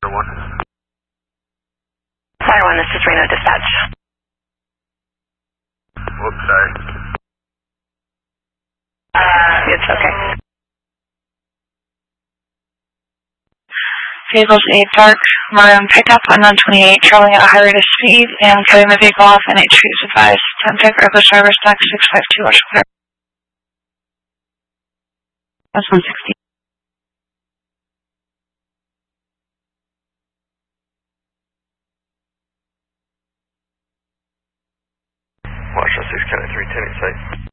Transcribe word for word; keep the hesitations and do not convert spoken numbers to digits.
one. Fire one, this is Reno Dispatch. Whoops, sorry. Uh, it's okay. Vehicles eight dark maroon pickup on one twenty-eight traveling at a high rate of speed and cutting the vehicle off and eight trees advised. ten tech reckless driver stack six five two watch clear. That's one sixty. Washington six County three ten site.